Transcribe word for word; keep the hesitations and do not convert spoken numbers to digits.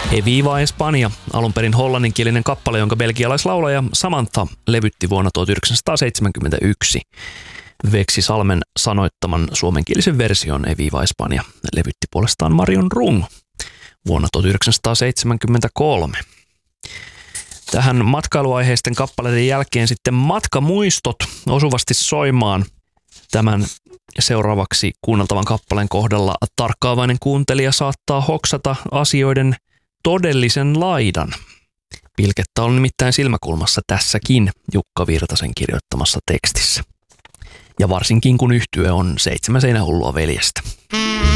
E Viva Espanja, alun perin hollanninkielinen kappale, jonka belgialaislaulaja Samantha levytti vuonna tuhatyhdeksänsataaseitsemänkymmentäyksi. Veksi Salmen sanoittaman suomenkielisen version E Viva Espanja levytti puolestaan Marion Rung vuonna tuhatyhdeksänsataaseitsemänkymmentäkolme. Tähän matkailuaiheisten kappaleiden jälkeen sitten matkamuistot osuvasti soimaan. Tämän seuraavaksi kuunneltavan kappaleen kohdalla tarkkaavainen kuuntelija saattaa hoksata asioiden todellisen laidan. Pilkettä on nimittäin silmäkulmassa tässäkin Jukka Virtasen kirjoittamassa tekstissä. Ja varsinkin kun yhtye on Seitsemän seinähullua veljestä.